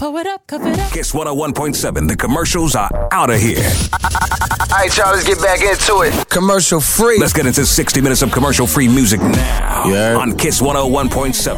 Pull it up, cuff it up. Kiss 101.7. The commercials are out of here. All right, y'all, let's get back into it. Commercial free. Let's get into 60 minutes of commercial free music now Yeah. on Kiss 101.7.